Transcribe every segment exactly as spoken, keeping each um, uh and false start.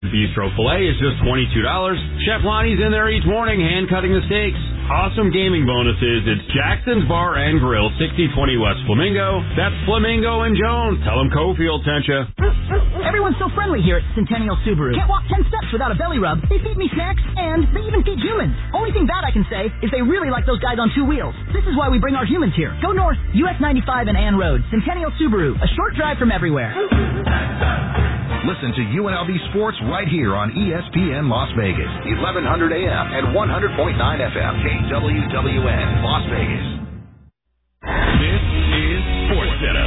Bistro filet is just twenty-two dollars. Chef Lonnie's in there each morning hand-cutting the steaks. Awesome gaming bonuses. It's Jackson's Bar and Grill, sixty twenty West Flamingo. That's Flamingo and Jones. Tell them Cofield sent you. Everyone's so friendly here at Centennial Subaru. Can't walk ten steps without a belly rub. They feed me snacks, and they even feed humans. Only thing bad I can say is they really like those guys on two wheels. This is why we bring our humans here. Go north, U S ninety-five and Ann Road. Centennial Subaru, a short drive from everywhere. Listen to U N L V Sports right here on E S P N Las Vegas, eleven hundred A M and one hundred point nine F M, K W W N, Las Vegas. This is Sports Center.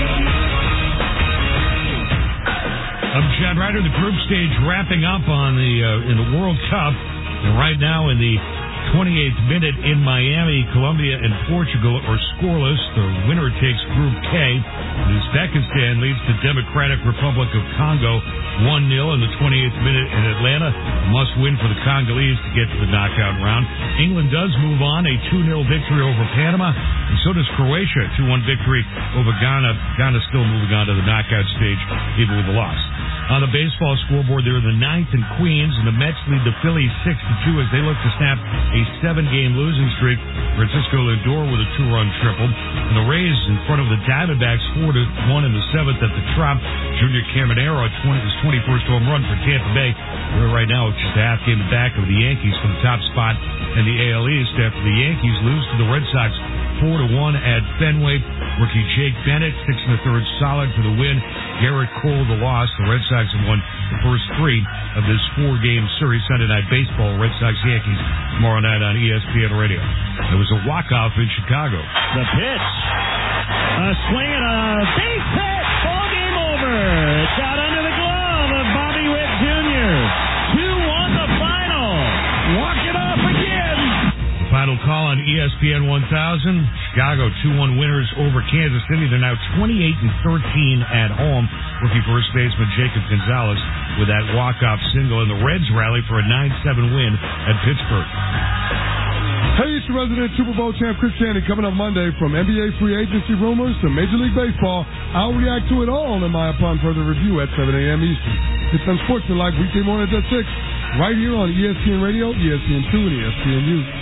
I'm Chad Ryder. The group stage wrapping up on the uh, in the World Cup, and right now in the twenty-eighth minute in Miami, Colombia and Portugal are scoreless. The winner takes Group K. Uzbekistan leads the Democratic Republic of Congo one nil in the twenty-eighth minute in Atlanta. Must win for the Congolese to get to the knockout round. England does move on, a two nil victory over Panama, and so does Croatia, two one victory over Ghana. Ghana still moving on to the knockout stage, even with the loss. On the baseball scoreboard, they're the ninth in Queens, and the Mets lead the Phillies six to two as they look to snap a seven-game losing streak. Francisco Lindor with a two-run triple. And the Rays in front of the Diamondbacks four to one in the seventh at the Trop. Junior Caminero at his twenty-first home run for Tampa Bay. Where right now it's just a half game back of the Yankees for the top spot in the A L East after the Yankees lose to the Red Sox four to one at Fenway. Rookie Jake Bennett, six and a third solid for the win. Garrett Cole, the loss. The Red Sox have won the first three of this four-game series. Sunday Night Baseball, Red Sox-Yankees, tomorrow night on E S P N Radio. There was a walk-off in Chicago. The pitch. A swing and a base hit. Ball game over. It's out under the glove of Bobby Witt Junior two one the final. Walk it off again. Final call on E S P N one thousand. Chicago two one winners over Kansas City. They're now twenty-eight and thirteen at home. Rookie first baseman Jacob Gonzalez with that walk-off single. And the Reds rally for a nine seven win at Pittsburgh. Hey, it's your resident Super Bowl champ Chris Candy coming up Monday. From N B A free agency rumors to Major League Baseball, I'll react to it all in my upon further review at seven a.m. Eastern. It's on Sportsman Live weekday mornings at six, right here on E S P N Radio, E S P N two, and E S P N U.